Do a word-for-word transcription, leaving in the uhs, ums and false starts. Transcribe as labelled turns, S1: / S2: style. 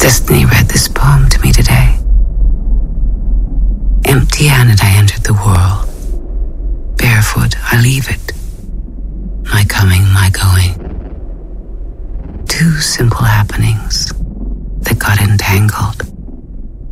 S1: Destiny read this poem to me today. Empty-handed I entered the world. Barefoot I leave it. My coming, my going. Two simple happenings that got entangled.